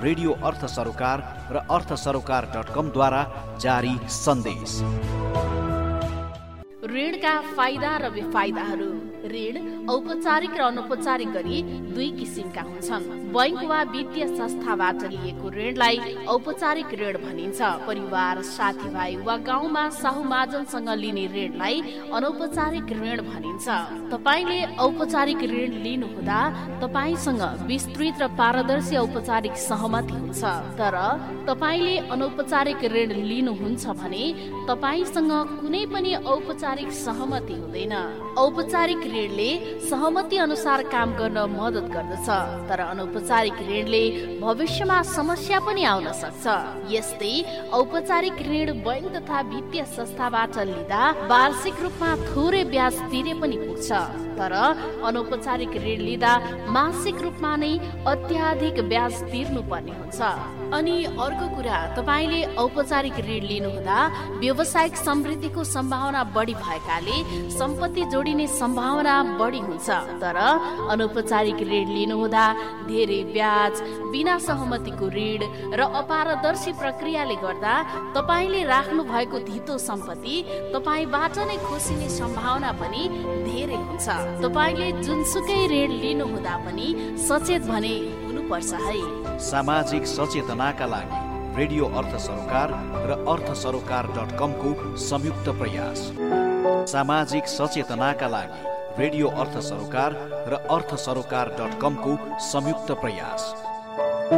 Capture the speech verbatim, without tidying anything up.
Radio अर्थ सरोकार र अर्थ सरोकार डट कमद्वारा जारी सन्देश। ऋणका फाइदा र बेफाइदाहरू। ऋण औपचारिक र अनौपचारिक गरी दुई किसिमका हुन्छन्। बैंक वा वित्तीय संस्थाबाट लिएको ऋणलाई औपचारिक ऋण भनिन्छ। परिवार, साथीभाइ वा गाउँमा साहुमाजनसँग लिने ऋणलाई अनौपचारिक ऋण भनिन्छ। तपाईले औपचारिक ऋण लिनुहुँदा तपाईसँग विस्तृत र पारदर्शी औपचारिक सहमति हुन्छ। तर तपाईले अनौपचारिक ऋण लिनुहुन्छ भने तपाईसँग कुनै पनि औपचारिक सहमति हुँदैन। औपचारिक ऋणले सहमति अनुसार काम गर्न मद्दत गर्दछ, तर अनौपचारिक ऋणले भविष्यमा समस्या पनि आउन सक्छ। यस्तै औपचारिक ऋण बैंक तथा वित्तीय संस्थाबाट लिँदा वार्षिक रूपमा थोरै ब्याज तिरे पनि पुग्छ, तर अनौपचारिक ऋण लिँदा मासिक रूपमा नै अत्याधिक ब्याज तिर्नु पर्ने हुन्छ। अनि अर्को कुरा, तपाईले औपचारिक ऋण लिनुहुँदा व्यावसायिक समृद्धिको सम्भावना बढी भएकाले सम्पत्ति जोडिने सम्भावना बढी हुन्छ, तर अनौपचारिक ऋण लिनुहुँदा धेरै ब्याज, बिना सहमतिको ऋण र अपारदर्शी प्रक्रियाले गर्दा तपाईले राख्नु भएको धितो सम्पत्ति तपाईबाट नै खोसिने सम्भावना पनि धेरै हुन्छ। तपाईले जुनसुकै ऋण लिनुहुँदा पनि सचेत भने हुनुपर्छ है। सामाजिक सचेतनाका लागि रेडियो अर्थ सरोकार र अर्थ सरोकार डट कमको संयुक्त प्रयास। सामाजिक सचेतनाका लागि रेडियो अर्थ सरोकार र अर्थ सरोकार डट कमको संयुक्त प्रयास।